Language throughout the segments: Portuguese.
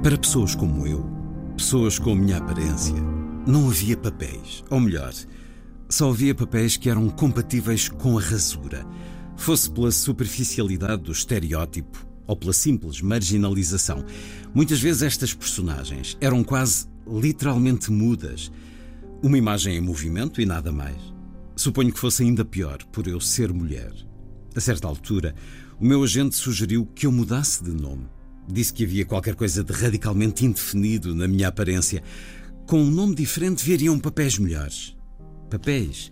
Para pessoas como eu, pessoas com a minha aparência, não havia papéis. Ou melhor, só havia papéis que eram compatíveis com a rasura, fosse pela superficialidade do estereótipo ou pela simples marginalização. Muitas vezes estas personagens eram quase literalmente mudas, uma imagem em movimento e nada mais. Suponho que fosse ainda pior por eu ser mulher. A certa altura, o meu agente sugeriu que eu mudasse de nome. Disse que havia qualquer coisa de radicalmente indefinido na minha aparência. Com um nome diferente viriam papéis melhores. Papéis,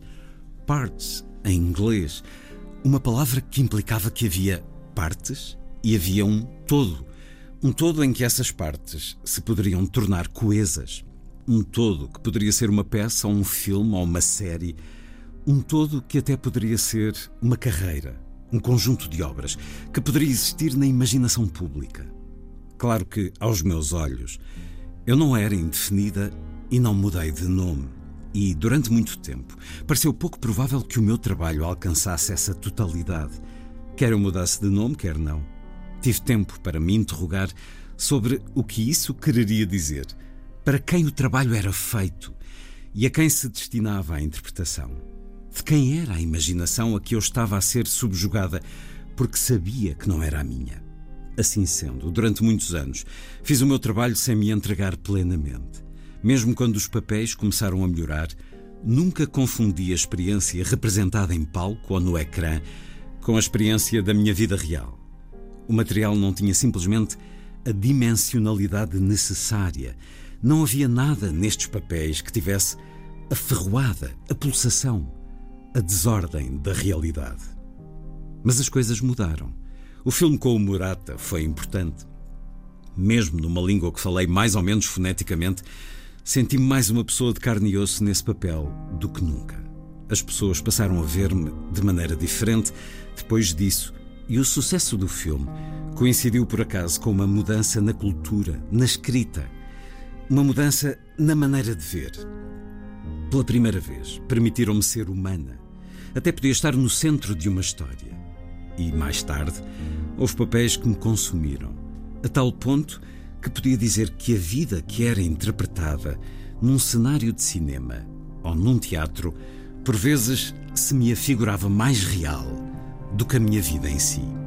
parts, em inglês. Uma palavra que implicava que havia partes e havia um todo. Um todo em que essas partes se poderiam tornar coesas. Um todo que poderia ser uma peça ou um filme ou uma série. Um todo que até poderia ser uma carreira, um conjunto de obras que poderia existir na imaginação pública. Claro que, aos meus olhos, eu não era indefinida e não mudei de nome. E, durante muito tempo, pareceu pouco provável que o meu trabalho alcançasse essa totalidade. Quer eu mudasse de nome, quer não. Tive tempo para me interrogar sobre o que isso quereria dizer, para quem o trabalho era feito e a quem se destinava a interpretação. De quem era a imaginação a que eu estava a ser subjugada, porque sabia que não era a minha. Assim sendo, durante muitos anos, fiz o meu trabalho sem me entregar plenamente. Mesmo quando os papéis começaram a melhorar, nunca confundi a experiência representada em palco ou no ecrã com a experiência da minha vida real. O material não tinha simplesmente a dimensionalidade necessária. Não havia nada nestes papéis que tivesse a ferroada, a pulsação, a desordem da realidade. Mas as coisas mudaram. O filme com o Murata foi importante. Mesmo numa língua que falei mais ou menos foneticamente, senti-me mais uma pessoa de carne e osso nesse papel do que nunca. As pessoas passaram a ver-me de maneira diferente depois disso, e o sucesso do filme coincidiu por acaso com uma mudança na cultura, na escrita, uma mudança na maneira de ver. Pela primeira vez, permitiram-me ser humana. Até podia estar no centro de uma história. E, mais tarde, houve papéis que me consumiram, a tal ponto que podia dizer que a vida que era interpretada num cenário de cinema ou num teatro, por vezes se me afigurava mais real do que a minha vida em si.